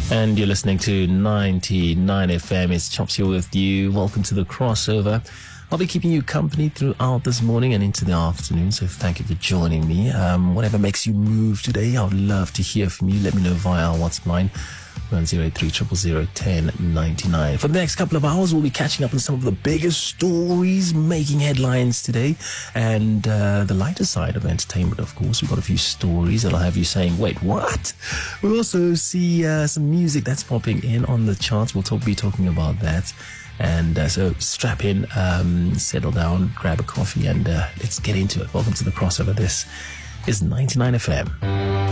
And you're listening to 99 FM. It's Chops here with you. Welcome to the crossover. I'll be keeping you company throughout this morning and into the afternoon, so thank you for joining me. Whatever makes you move today, I would love to hear from you. Let me know via our WhatsApp line, 1083001099. For the next couple of hours, we'll be catching up on some of the biggest stories making headlines today, and the lighter side of entertainment, of course. We've got a few stories that'll have you saying, wait, what? We'll also see some music that's popping in on the charts. We'll be talking about that. And so strap in, settle down, grab a coffee, and let's get into it. Welcome to the crossover. This is 99 FM.